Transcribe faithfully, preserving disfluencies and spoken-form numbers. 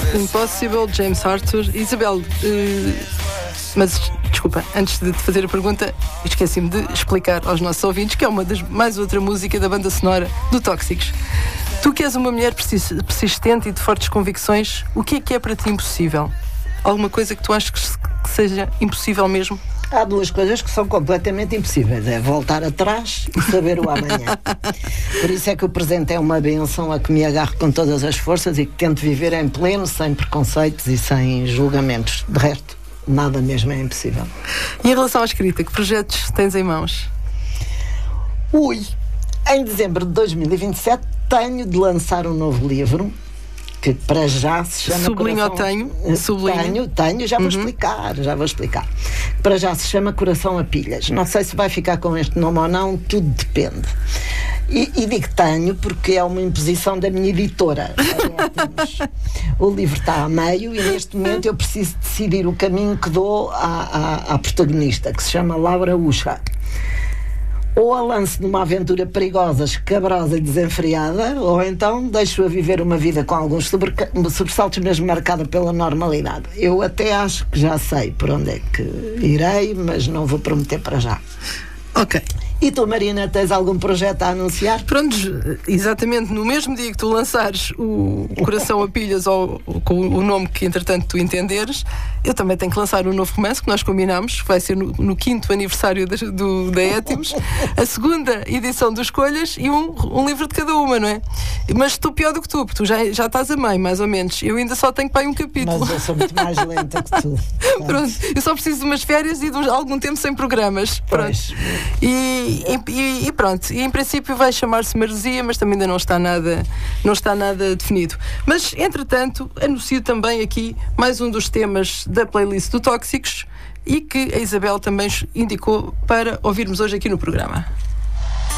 Impossible, James Arthur. Isabel, uh, mas desculpa, antes de te fazer a pergunta, esqueci-me de explicar aos nossos ouvintes que é uma das mais outra música da banda sonora do Tóxicos. Tu que és uma mulher persistente e de fortes convicções, o que é que é para ti impossível? Alguma coisa que tu achas que seja impossível mesmo? Há duas coisas que são completamente impossíveis. É voltar atrás e saber o amanhã. Por isso é que o presente é uma benção a que me agarro com todas as forças e que tento viver em pleno, sem preconceitos e sem julgamentos. De resto, nada mesmo é impossível. E em relação à escrita, que projetos tens em mãos? Ui! Em dezembro de dois mil e vinte e sete tenho de lançar um novo livro que para já se chama... Sublinho ou Coração... tenho? Sublinho. Tenho, tenho, já vou uhum. explicar, já vou explicar. Para já se chama Coração a Pilhas. Não sei se vai ficar com este nome ou não, tudo depende. E, e digo tenho porque é uma imposição da minha editora. O livro está a meio e neste momento eu preciso decidir o caminho que dou à, à, à protagonista, que se chama Laura Ucha. Ou a lance numa aventura perigosa, escabrosa e desenfreada, ou então deixo-a viver uma vida com alguns sobressaltos, mesmo marcada pela normalidade. Eu até acho que já sei por onde é que irei, mas não vou prometer para já. Ok. E tu, Marina, tens algum projeto a anunciar? Pronto, exatamente no mesmo dia que tu lançares o Coração a Pilhas, ou, ou com o nome que entretanto tu entenderes, eu também tenho que lançar um novo romance que nós combinamos, que vai ser no, no quinto aniversário da, do, da Étimos, a segunda edição do Escolhas e um, um livro de cada uma, não é? Mas estou pior do que tu, porque tu já, já estás a meio, mais ou menos. Eu ainda só tenho para aí um capítulo. Mas eu sou muito mais lenta que tu. Pronto, eu só preciso de umas férias e de algum tempo sem programas. Pronto. E E, e pronto, e em princípio vai chamar-se Maresia, mas também ainda não está nada, não está nada definido. Mas, entretanto, anuncio também aqui mais um dos temas da playlist do Tóxicos e que a Isabel também indicou para ouvirmos hoje aqui no programa.